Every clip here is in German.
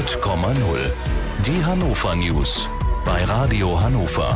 Die Hannover News bei Radio Hannover.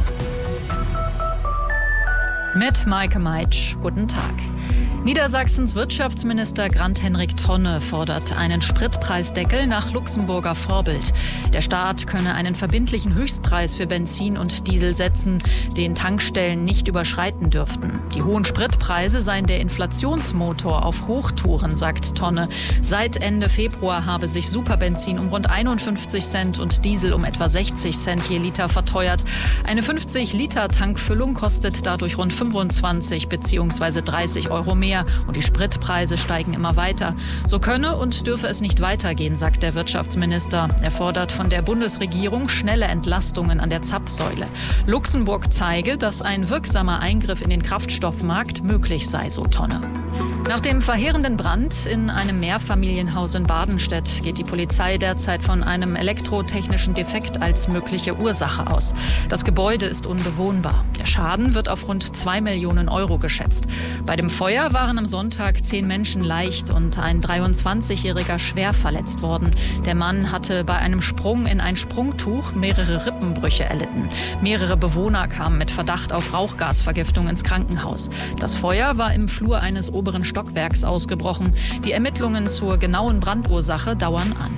Mit Maike Meitsch, guten Tag. Niedersachsens Wirtschaftsminister Grant-Henrik Tonne fordert einen Spritpreisdeckel nach Luxemburger Vorbild. Der Staat könne einen verbindlichen Höchstpreis für Benzin und Diesel setzen, den Tankstellen nicht überschreiten dürften. Die hohen Spritpreise seien der Inflationsmotor auf Hochtouren, sagt Tonne. Seit Ende Februar habe sich Superbenzin um rund 51 Cent und Diesel um etwa 60 Cent je Liter verteuert. Eine 50-Liter-Tankfüllung kostet dadurch rund 25 bzw. 30 Euro mehr. Und die Spritpreise steigen immer weiter. So könne und dürfe es nicht weitergehen, sagt der Wirtschaftsminister. Er fordert von der Bundesregierung schnelle Entlastungen an der Zapfsäule. Luxemburg zeige, dass ein wirksamer Eingriff in den Kraftstoffmarkt möglich sei, so Tonne. Nach dem verheerenden Brand in einem Mehrfamilienhaus in Badenstedt geht die Polizei derzeit von einem elektrotechnischen Defekt als mögliche Ursache aus. Das Gebäude ist unbewohnbar. Der Schaden wird auf rund 2 Millionen Euro geschätzt. Bei dem Feuer waren am Sonntag 10 Menschen leicht und ein 23-Jähriger schwer verletzt worden. Der Mann hatte bei einem Sprung in ein Sprungtuch mehrere Rippenbrüche erlitten. Mehrere Bewohner kamen mit Verdacht auf Rauchgasvergiftung ins Krankenhaus. Das Feuer war im Flur eines oberen Stockwerks ausgebrochen. Die Ermittlungen zur genauen Brandursache dauern an.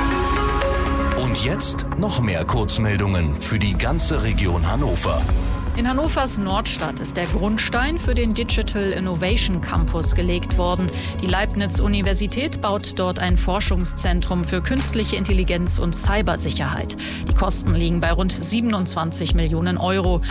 Und jetzt noch mehr Kurzmeldungen für die ganze Region Hannover. In Hannovers Nordstadt ist der Grundstein für den Digital Innovation Campus gelegt worden. Die Leibniz-Universität baut dort ein Forschungszentrum für künstliche Intelligenz und Cybersicherheit. Die Kosten liegen bei rund 27 Millionen Euro.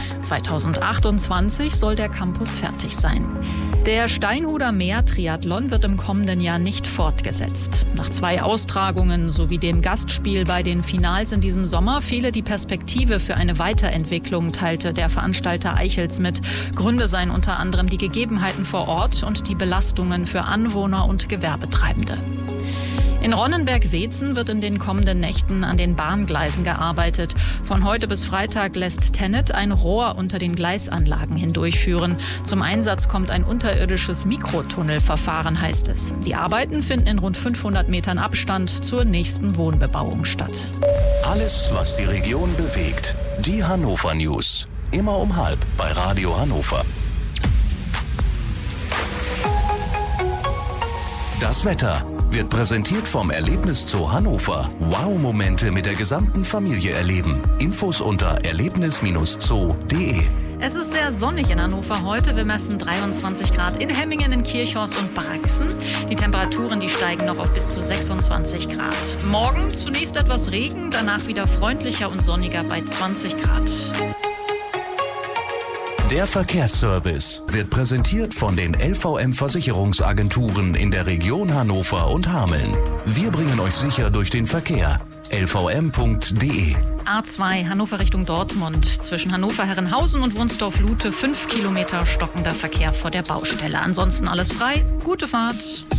2028 soll der Campus fertig sein. Der Steinhuder Meer-Triathlon wird im kommenden Jahr nicht fortgesetzt. Nach 2 Austragungen sowie dem Gastspiel bei den Finals in diesem Sommer fehle die Perspektive für eine Weiterentwicklung, teilte der Veranstalter Eichels mit. Gründe seien unter anderem die Gegebenheiten vor Ort und die Belastungen für Anwohner und Gewerbetreibende. In Ronnenberg-Weetzen wird in den kommenden Nächten an den Bahngleisen gearbeitet. Von heute bis Freitag lässt TenneT ein Rohr unter den Gleisanlagen hindurchführen. Zum Einsatz kommt ein unterirdisches Mikrotunnelverfahren, heißt es. Die Arbeiten finden in rund 500 Metern Abstand zur nächsten Wohnbebauung statt. Alles, was die Region bewegt. Die Hannover News. Immer um 12:30 bei Radio Hannover. Das Wetter wird präsentiert vom Erlebniszoo Hannover. Wow-Momente mit der gesamten Familie erleben. Infos unter erlebnis-zoo.de. Es ist sehr sonnig in Hannover heute. Wir messen 23 Grad in Hemmingen, in Kirchhorst und Brixen. Die Temperaturen, die steigen noch auf bis zu 26 Grad. Morgen zunächst etwas Regen, danach wieder freundlicher und sonniger bei 20 Grad. Der Verkehrsservice wird präsentiert von den LVM-Versicherungsagenturen in der Region Hannover und Hameln. Wir bringen euch sicher durch den Verkehr. lvm.de. A2 Hannover Richtung Dortmund. Zwischen Hannover-Herrenhausen und Wunsdorf-Lute 5 Kilometer stockender Verkehr vor der Baustelle. Ansonsten alles frei. Gute Fahrt.